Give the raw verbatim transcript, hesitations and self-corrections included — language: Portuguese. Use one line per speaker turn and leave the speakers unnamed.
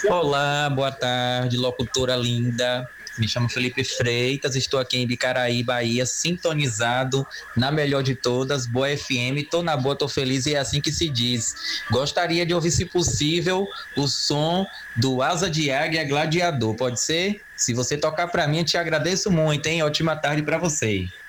Olá, boa tarde, locutora linda. Me chamo Felipe Freitas, estou aqui em Bicaraí, Bahia, sintonizado na melhor de todas, Boa F M. Tô na boa, tô feliz e é assim que se diz. Gostaria de ouvir, se possível, o som do Asa de Águia Gladiador. Pode ser? Se você tocar para mim, eu te agradeço muito, hein? Ótima tarde para você.